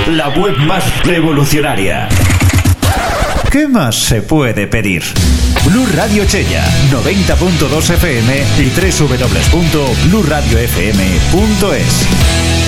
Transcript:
la web más revolucionaria. ¿Qué más se puede pedir? Blu Radio Chella, 90.2 FM y www.bluradiofm.es.